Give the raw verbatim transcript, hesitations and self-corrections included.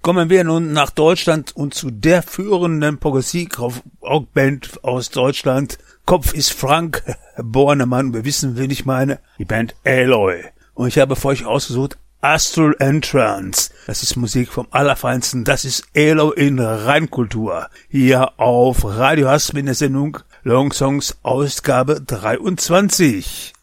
Kommen wir nun nach Deutschland und zu der führenden Progressiv-Rockband aus Deutschland. Kopf ist Frank, Bornemann, wir wissen, wen ich meine, die Band Aloy. Und ich habe für euch ausgesucht Astral Entrance. Das ist Musik vom Allerfeinsten, das ist Aloy in Reinkultur. Hier auf Radio Hasp in der Sendung Long Songs Ausgabe dreiundzwanzig.